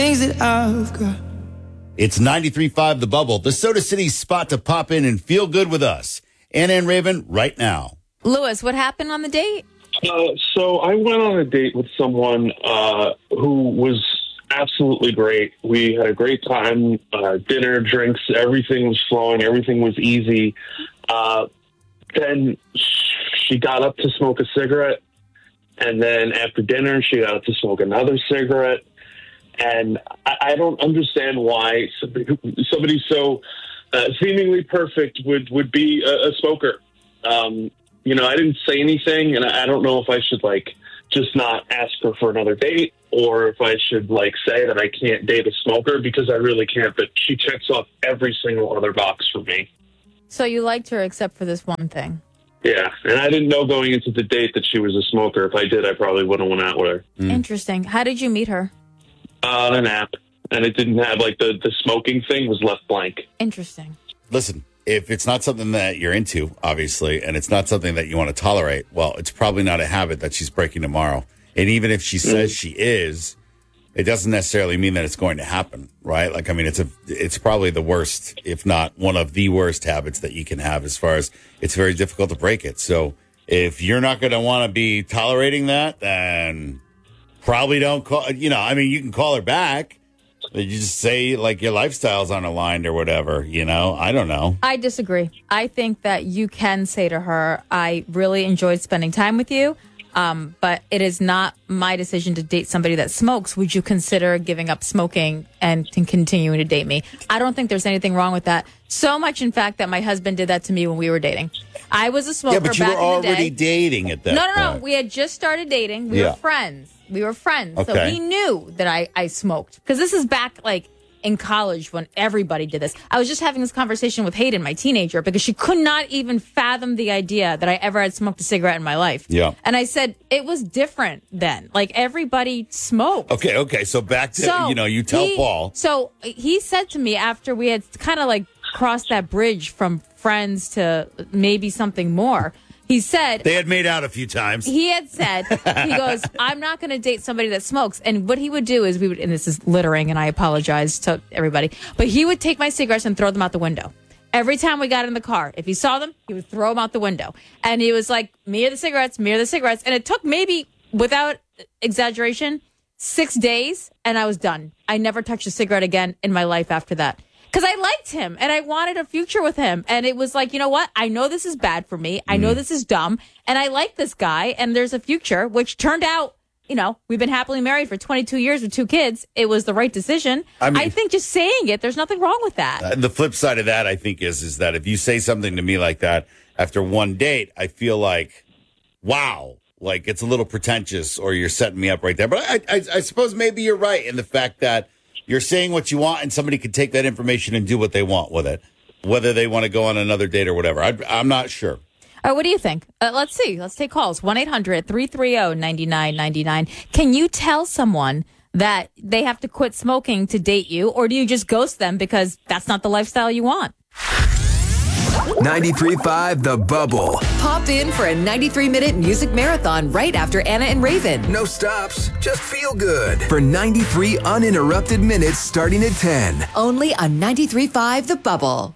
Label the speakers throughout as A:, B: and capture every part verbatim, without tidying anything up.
A: Things that I've got.
B: It's ninety-three point five The Bubble, the Soda City spot to pop in and feel good with us. Anna and Raven, right now.
C: Lewis, what happened on the date?
D: Uh, so I went on a date with someone uh, who was absolutely great. We had a great time, uh, dinner, drinks, everything was flowing, everything was easy. Uh, then she got up to smoke a cigarette, and then after dinner, she got up to smoke another cigarette. And I, I don't understand why somebody, somebody so uh, seemingly perfect would, would be a, a smoker. Um, you know, I didn't say anything, and I, I don't know if I should, like, just not ask her for another date, or if I should, like, say that I can't date a smoker, because I really can't, but she checks off every single other box for me.
C: So you liked her except for this one thing.
D: Yeah, and I didn't know going into the date that she was a smoker. If I did, I probably wouldn't have went out with her.
B: Mm.
C: Interesting. How did you meet her?
D: Uh, on an app, and it didn't have, like, the, the smoking thing was left blank.
C: Interesting.
B: Listen, if it's not something that you're into, obviously, and it's not something that you want to tolerate, well, it's probably not a habit that she's breaking tomorrow. And even if she says mm. she is, it doesn't necessarily mean that it's going to happen, right? Like, I mean, it's a, it's probably the worst, if not one of the worst habits that you can have, as far as it's very difficult to break it. So if you're not going to want to be tolerating that, then probably don't call, you know, I mean, you can call her back. You just say, like, your lifestyle's unaligned or whatever, you know? I don't know.
C: I disagree. I think that you can say to her, I really enjoyed spending time with you, um, but it is not my decision to date somebody that smokes. Would you consider giving up smoking and t- continuing to date me? I don't think there's anything wrong with that. So much, in fact, that my husband did that to me when we were dating. I was a smoker
B: yeah, but you
C: back
B: were
C: in the
B: already
C: day.
B: dating at that
C: No, no, no.
B: point.
C: We had just started dating. We
B: Yeah.
C: were friends. We were friends. So
B: Okay.
C: he knew that I, I smoked. Because this is back, like, in college when everybody did this. I was just having this conversation with Hayden, my teenager, because she could not even fathom the idea that I ever had smoked a cigarette in my life.
B: Yeah.
C: And I said, it was different then. Like, everybody smoked.
B: Okay, okay. So back to,
C: So
B: you know, you tell
C: he-
B: Paul.
C: So he said to me after we had kind of like crossed that bridge from friends to maybe something more, he said,
B: They had made out a few times.
C: he had said, he goes, I'm not going to date somebody that smokes. And what he would do is we would, and this is littering, and I apologize to everybody, but he would take my cigarettes and throw them out the window. Every time we got in the car, if he saw them, he would throw them out the window. And he was like, me or the cigarettes, me or the cigarettes. And it took maybe, without exaggeration, six days, and I was done. I never touched a cigarette again in my life after that. Because I liked him and I wanted a future with him. And it was like, you know what? I know this is bad for me. I know this is dumb. And I like this guy. And there's a future, which turned out, you know, we've been happily married for twenty-two years with two kids. It was the right decision.
B: I
C: I,
B: mean-
C: think just saying it, there's nothing wrong with that.
B: Uh, the flip side of that, I think, is is that if you say something to me like that after one date, I feel like, wow, like it's a little pretentious, or you're setting me up right there. But I, I, I suppose maybe you're right in the fact that you're saying what you want, and somebody could take that information and do what they want with it, whether they want to go on another date or whatever. I, I'm not sure.
C: All right, what do you think? Uh, let's see. Let's take calls. one eight hundred three three zero nine nine nine nine. Can you tell someone that they have to quit smoking to date you, or do you just ghost them because that's not the lifestyle you want?
E: ninety-three point five The Bubble.
F: Pop in for a ninety-three minute music marathon right after Anna and Raven.
E: No stops, just feel good. For ninety-three uninterrupted minutes starting at ten.
F: Only on ninety-three point five The Bubble.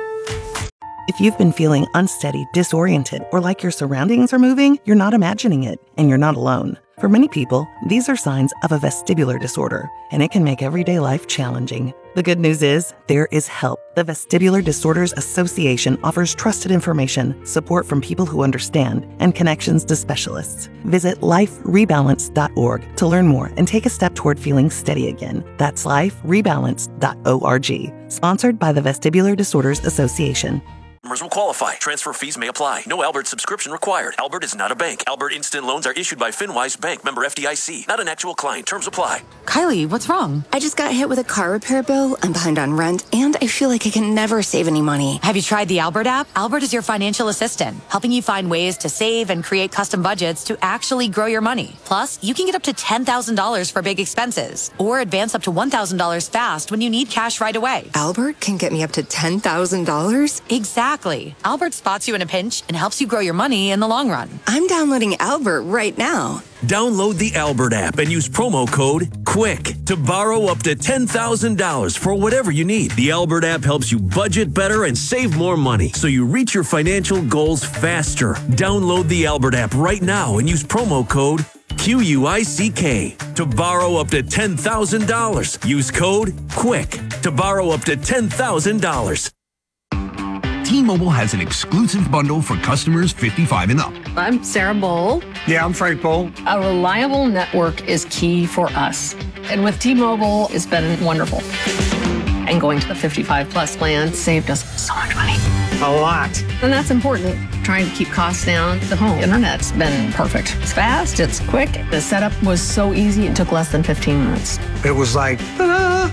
G: If you've been feeling unsteady, disoriented, or like your surroundings are moving, you're not imagining it, and you're not alone. For many people, these are signs of a vestibular disorder, and it can make everyday life challenging. The good news is, there is help. The Vestibular Disorders Association offers trusted information, support from people who understand, and connections to specialists. Visit life rebalance dot org to learn more and take a step toward feeling steady again. That's life rebalance dot org. Sponsored by the Vestibular Disorders Association.
H: Customers will qualify. Transfer fees may apply. No Albert subscription required. Albert is not a bank. Albert Instant Loans are issued by FinWise Bank, member F D I C. Not an actual client. Terms apply.
I: Kylie, what's wrong? I just got hit with a car repair bill. I'm behind on rent, and I feel like I can never save any money.
J: Have you tried the Albert app? Albert is your financial assistant, helping you find ways to save and create custom budgets to actually grow your money. Plus, you can get up to ten thousand dollars for big expenses, or advance up to one thousand dollars fast when you need cash right away.
I: Albert can get me up to ten thousand dollars?
J: Exactly. Albert spots you in a pinch and helps you grow your money in the long run.
I: I'm downloading Albert right now.
H: Download the Albert app and use promo code QUICK to borrow up to ten thousand dollars for whatever you need. The Albert app helps you budget better and save more money so you reach your financial goals faster. Download the Albert app right now and use promo code Q U I C K to borrow up to ten thousand dollars. Use code QUICK to borrow up to ten thousand dollars.
A: T-Mobile has an exclusive bundle for customers fifty-five and up.
K: I'm Sarah Bowl.
L: Yeah, I'm Frank Bowl.
K: A reliable network is key for us. And with T-Mobile, it's been wonderful. And going to the fifty-five plus plan saved us so much money.
L: A lot.
K: And that's important. Trying to keep costs down. The home internet's been perfect. It's fast, it's quick. The setup was so easy, it took less than fifteen minutes.
L: It was like, ta-da!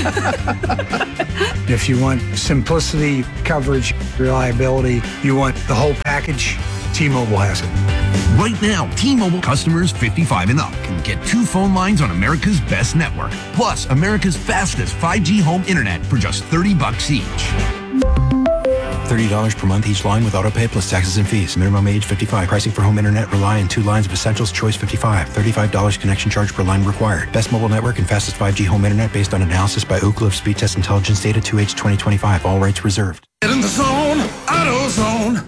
L: If you want simplicity, coverage, reliability, you want the whole package, T-Mobile has it.
A: Right now, T-Mobile customers fifty-five and up can get two phone lines on America's best network, plus America's fastest five G home internet for just thirty bucks each.
M: thirty dollars per month each line with autopay plus taxes and fees. Minimum age fifty-five. Pricing for home internet rely on two lines of essentials. Choice fifty-five. thirty-five dollars connection charge per line required. Best mobile network and fastest five G home internet based on analysis by Ookla of Speed Test Intelligence data two H twenty twenty-five. All rights reserved.
A: Get in the zone, AutoZone.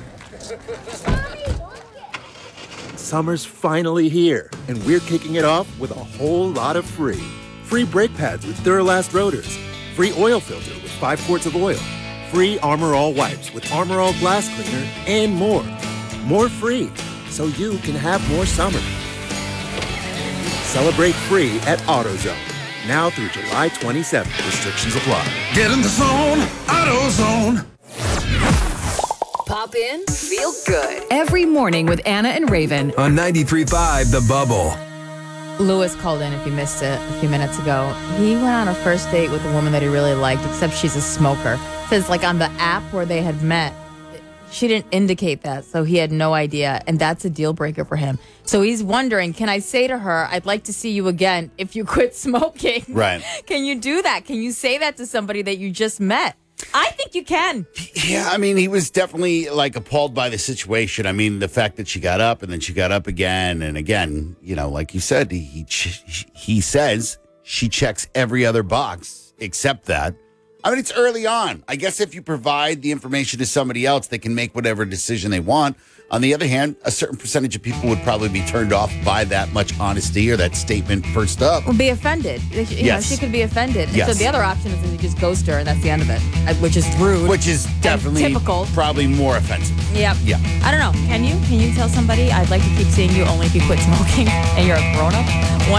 N: Summer's finally here, and we're kicking it off with a whole lot of free. Free brake pads with Duralast rotors. Free oil filter with five quarts of oil. Free Armor All wipes with Armor All glass cleaner, and more. More free, so you can have more summer. Celebrate free at AutoZone. Now through July twenty-seventh. Restrictions apply.
A: Get in the zone, AutoZone.
F: Pop in, feel good. Every morning with Anna and Raven.
E: On ninety-three point five The Bubble.
C: Lewis called in, if you missed it a few minutes ago. He went on a first date with a woman that he really liked, except she's a smoker. Says like on the app where they had met, she didn't indicate that, so he had no idea, and that's a deal breaker for him. So he's wondering, can I say to her, I'd like to see you again if you quit smoking?
B: Right.
C: Can you do that? Can you say that to somebody that you just met? I think you can.
B: Yeah, I mean, he was definitely like appalled by the situation. I mean, the fact that she got up and then she got up again and again, you know, like you said, he he, he says she checks every other box except that. I mean, it's early on. I guess if you provide the information to somebody else, they can make whatever decision they want. On the other hand, a certain percentage of people would probably be turned off by that much honesty or that statement first up.
C: Or be offended. You
B: yes.
C: know, she could be offended. And
B: yes.
C: so the other option is that you just ghost her and that's the end of it, which is rude.
B: Which is definitely
C: typical.
B: Probably more offensive.
C: Yep.
B: Yeah.
C: I don't know. Can you? Can you tell somebody, I'd like to keep seeing you only if you quit smoking and you're a grown-up?